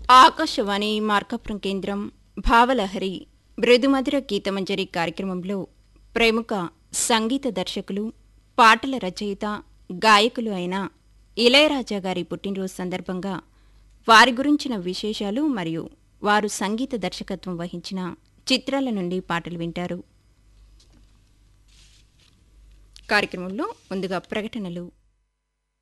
ఆకాశవాణి మార్కాపురం కేంద్రం భావలహరి మృదుమధుర గీతమంజరి కార్యక్రమంలో ప్రముఖ సంగీత దర్శకులు పాటల రచయిత గాయకులు అయిన ఇళయరాజా గారి పుట్టినరోజు సందర్భంగా వారి గురించిన విశేషాలు మరియు వారు సంగీత దర్శకత్వం వహించిన చిత్రాల నుండి పాటలు వింటారు. కార్యక్రమంలో ముందుగా ప్రకటనలు.